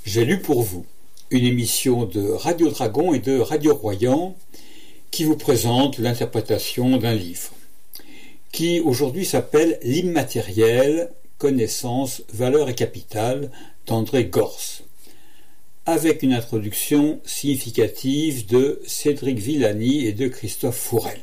J'ai lu pour vous, une émission de Radio Dragon et de Radio Royan qui vous présente l'interprétation d'un livre qui aujourd'hui s'appelle L'immatériel, connaissance, valeur et capital d'André Gorz, avec une introduction significative de Cédric Villani et de Christophe Fourel.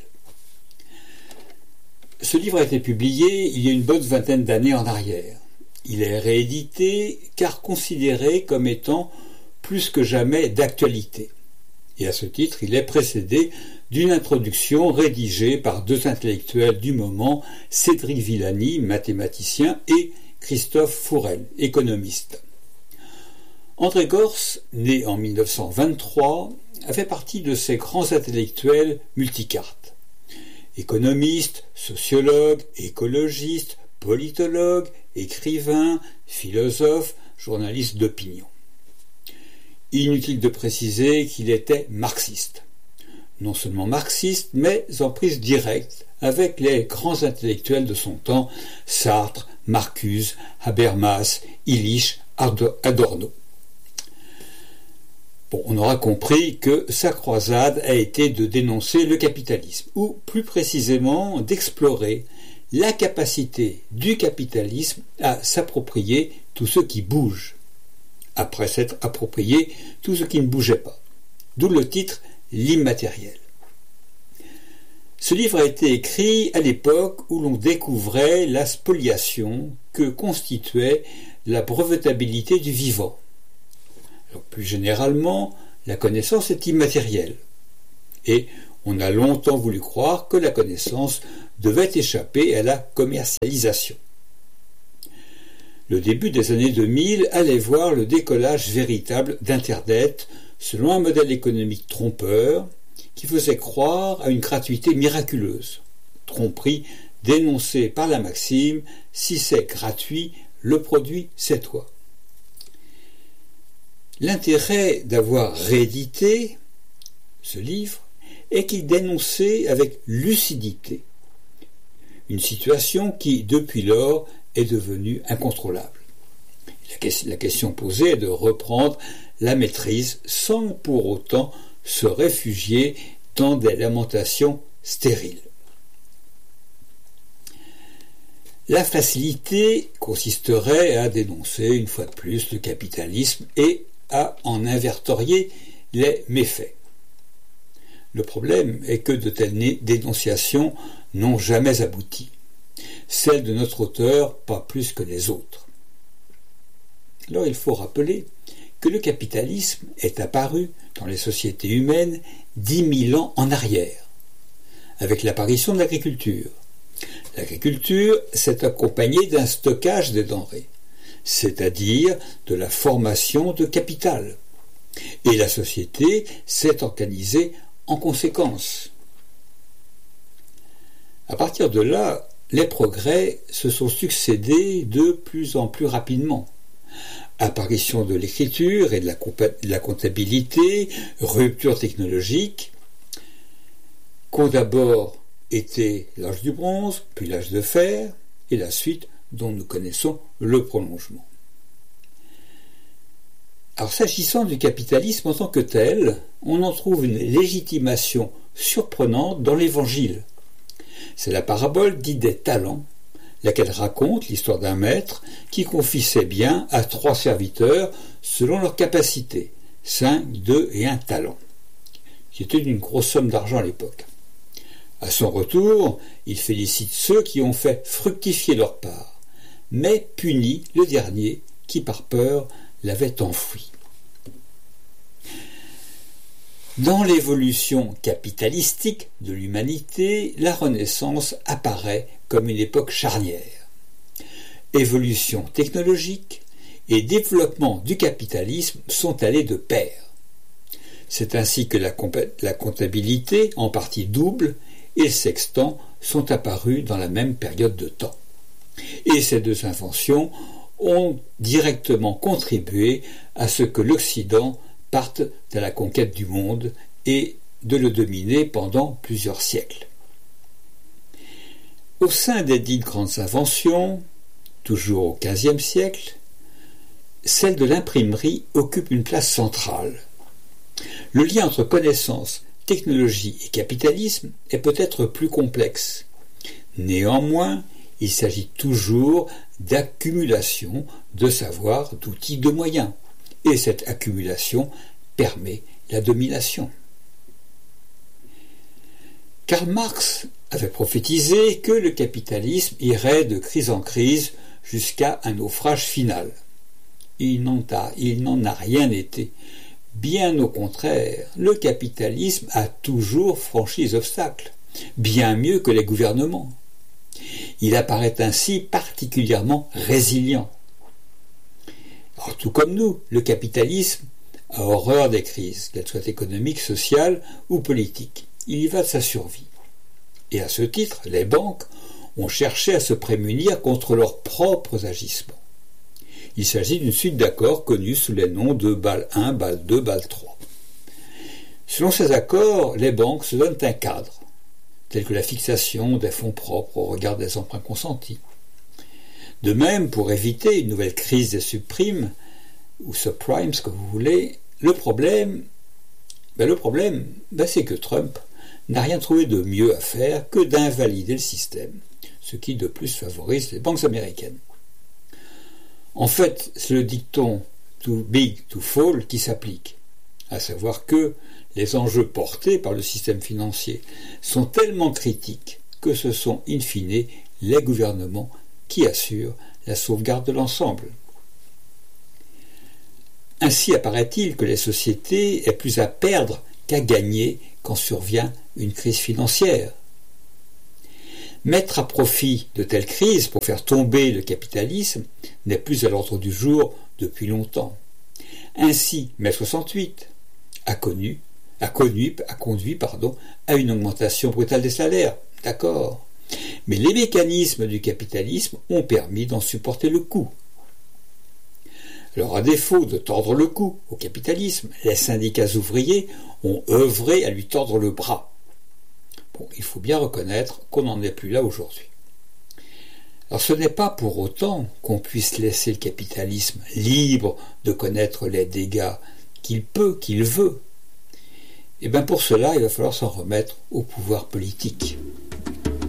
Ce livre a été publié il y a une bonne vingtaine d'années en arrière. Il est réédité car considéré comme étant plus que jamais d'actualité. Et à ce titre, il est précédé d'une introduction rédigée par deux intellectuels du moment, Cédric Villani, mathématicien, et Christophe Fourel, économiste. André Gorz, né en 1923, a fait partie de ces grands intellectuels multicartes. Économiste, sociologue, écologiste, politologue, écrivain, philosophe, journaliste d'opinion. Inutile de préciser qu'il était marxiste. Non seulement marxiste, mais en prise directe avec les grands intellectuels de son temps, Sartre, Marcuse, Habermas, Illich, Adorno. On aura compris que sa croisade a été de dénoncer le capitalisme, ou plus précisément d'explorer la capacité du capitalisme à s'approprier tout ce qui bouge, après s'être approprié tout ce qui ne bougeait pas. D'où le titre L'immatériel. Ce livre a été écrit à l'époque où l'on découvrait la spoliation que constituait la brevetabilité du vivant. Alors, plus généralement, la connaissance est immatérielle. Et on a longtemps voulu croire que la connaissance devait échapper à la commercialisation. Le début des années 2000 allait voir le décollage véritable d'Internet selon un modèle économique trompeur qui faisait croire à une gratuité miraculeuse. Tromperie dénoncée par la maxime « si c'est gratuit, le produit c'est toi ». L'intérêt d'avoir réédité ce livre est qu'il dénonçait avec lucidité une situation qui, depuis lors, est devenue incontrôlable. La question posée est de reprendre la maîtrise sans pour autant se réfugier dans des lamentations stériles. La facilité consisterait à dénoncer une fois de plus le capitalisme et à en invertorier les méfaits. Le problème est que de telles dénonciations n'ont jamais abouti. Celles de notre auteur, pas plus que les autres. Alors il faut rappeler que le capitalisme est apparu dans les sociétés humaines 10 000 ans en arrière, avec l'apparition de l'agriculture. L'agriculture s'est accompagnée d'un stockage des denrées, c'est-à-dire de la formation de capital. Et la société s'est organisée en conséquence. À partir de là, les progrès se sont succédés de plus en plus rapidement. Apparition de l'écriture et de la comptabilité, rupture technologique, qu'ont d'abord été l'âge du bronze, puis l'âge de fer, et la suite dont nous connaissons le prolongement. Alors s'agissant du capitalisme en tant que tel, on en trouve une légitimation surprenante dans l'Évangile. C'est la parabole dite des talents, laquelle raconte l'histoire d'un maître qui confie ses biens à 3 serviteurs selon leur capacité, 5, 2 et 1 talent, qui était une grosse somme d'argent à l'époque. À son retour, il félicite ceux qui ont fait fructifier leur part, mais punit le dernier qui par peur l'avait enfoui. Dans l'évolution capitalistique de l'humanité, la Renaissance apparaît comme une époque charnière. Évolution technologique et développement du capitalisme sont allés de pair. C'est ainsi que la comptabilité, en partie double, et le sextant sont apparus dans la même période de temps. Et ces deux inventions ont directement contribué à ce que l'Occident parte à la conquête du monde et de le dominer pendant plusieurs siècles. Au sein des dites grandes inventions, toujours au XVe siècle, celle de l'imprimerie occupe une place centrale. Le lien entre connaissance, technologie et capitalisme est peut-être plus complexe. Néanmoins, il s'agit toujours d'accumulation de savoir, d'outils, de moyens. Et cette accumulation permet la domination. Karl Marx avait prophétisé que le capitalisme irait de crise en crise jusqu'à un naufrage final. Il n'en a rien été. Bien au contraire, le capitalisme a toujours franchi les obstacles, bien mieux que les gouvernements. Il apparaît ainsi particulièrement résilient. Alors, tout comme nous, le capitalisme a horreur des crises, qu'elles soient économiques, sociales ou politiques. Il y va de sa survie. Et à ce titre, les banques ont cherché à se prémunir contre leurs propres agissements. Il s'agit d'une suite d'accords connus sous les noms de Bâle 1, Bâle 2, Bâle 3. Selon ces accords, les banques se donnent un cadre, tel que la fixation des fonds propres au regard des emprunts consentis. De même, pour éviter une nouvelle crise des subprimes, ou subprimes, comme vous voulez, le problème, c'est que Trump n'a rien trouvé de mieux à faire que d'invalider le système, ce qui de plus favorise les banques américaines. En fait, c'est le dicton « too big to fall » qui s'applique, à savoir que les enjeux portés par le système financier sont tellement critiques que ce sont in fine les gouvernements qui assurent la sauvegarde de l'ensemble. Ainsi apparaît-il que les sociétés aient plus à perdre qu'à gagner quand survient une crise financière. Mettre à profit de telles crises pour faire tomber le capitalisme n'est plus à l'ordre du jour depuis longtemps. Ainsi, mai 68 a conduit à une augmentation brutale des salaires, d'accord. Mais les mécanismes du capitalisme ont permis d'en supporter le coût. Alors, à défaut de tordre le cou au capitalisme, les syndicats ouvriers ont œuvré à lui tordre le bras. Bon, il faut bien reconnaître qu'on n'en est plus là aujourd'hui. Alors, ce n'est pas pour autant qu'on puisse laisser le capitalisme libre de connaître les dégâts qu'il peut, qu'il veut. Et bien pour cela, il va falloir s'en remettre au pouvoir politique.